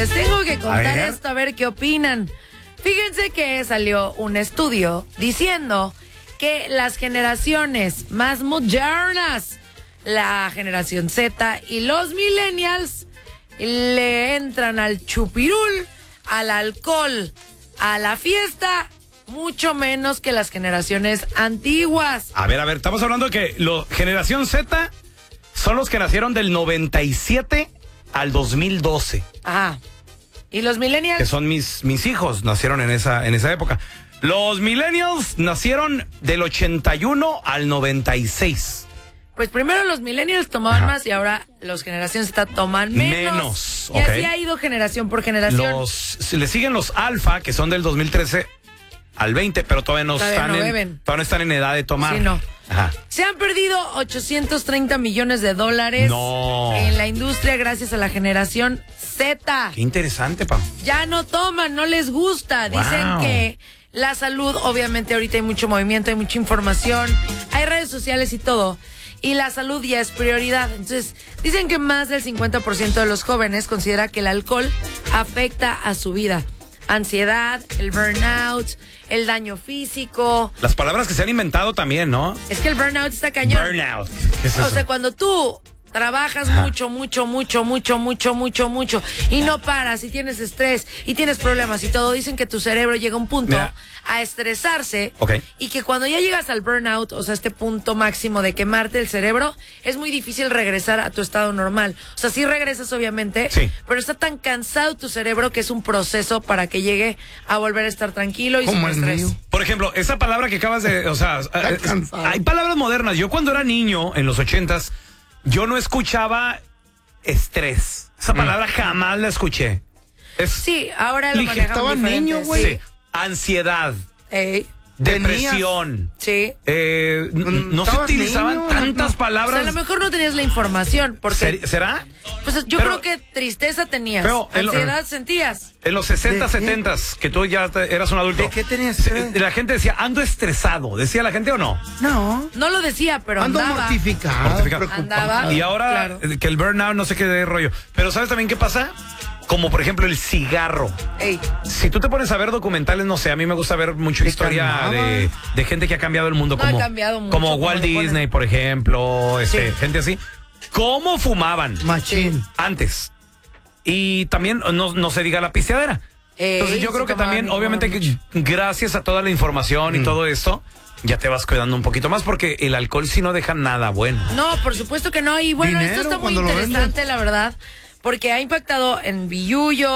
les tengo que contar esto, a ver qué opinan. Fíjense que salió un estudio diciendo que las generaciones más modernas, la generación Z y los millennials, le entran al chupirul, al alcohol, a la fiesta, mucho menos que las generaciones antiguas. A ver, estamos hablando de que la generación Z son los que nacieron del 97 al 2012. Ajá. ¿Y los millennials? Que son mis hijos, nacieron en esa época. Los millennials nacieron del 81 al 96. Pues primero los millennials tomaban más y ahora los generación Z toman menos. Y así ha ido generación por generación. Le siguen los alfa, que son del 2013 al 20, pero todavía no están en edad de tomar. Sí, no. Ajá. Se han perdido 830 millones de dólares en la industria gracias a la generación Z. Qué interesante, Pam. Ya no toman, no les gusta. Wow. Dicen que la salud, obviamente ahorita hay mucho movimiento, hay mucha información, hay redes sociales y todo. Y la salud ya es prioridad. Entonces, dicen que más del 50% de los jóvenes considera que el alcohol afecta a su vida. Ansiedad, el burnout, el daño físico. Las palabras que se han inventado también, ¿no? Es que el burnout está cañón. Burnout. ¿Qué es eso? O sea, cuando tú trabajas mucho y no paras y tienes estrés y tienes problemas y todo, dicen que tu cerebro llega a un punto a estresarse y que cuando ya llegas al burnout, o sea, este punto máximo de quemarte el cerebro, es muy difícil regresar a tu estado normal. O sea, sí regresas obviamente, pero está tan cansado tu cerebro que es un proceso para que llegue a volver a estar tranquilo y sin estrés. Por ejemplo, esa palabra que acabas de, o sea, hay palabras modernas. Yo cuando era niño, en los 80s, yo no escuchaba estrés. Esa palabra jamás la escuché. Sí, ahora lo manejamos diferente. Niño, güey. Sí. Ansiedad. Depresión. Sí. No se utilizaban tantas palabras. O sea, a lo mejor no tenías la información. Porque, ¿Será? Pues yo creo que tristeza tenías. Ansiedad sentías. En los 60, 70, que tú ya eras un adulto. ¿De qué tenías? La gente decía, ando estresado. ¿Decía la gente o no? No. No lo decía, pero ando andaba. mortificado. Andaba. Y ahora que el burnout no sé qué de rollo. Pero ¿sabes también qué pasa? Como por ejemplo el cigarro. Si tú te pones a ver documentales, no sé, a mí me gusta ver mucha historia de gente que ha cambiado el mundo. Ha cambiado mucho, como Walt Disney, por ejemplo, gente así. ¿Cómo fumaban? Machín. Antes. Y también no se diga la pisteadera. Entonces yo creo que también, obviamente, gracias a toda la información y todo esto, ya te vas cuidando un poquito más porque el alcohol sí no deja nada bueno. No, por supuesto que no. Y bueno, esto está muy interesante, la verdad, porque ha impactado en Billuyo,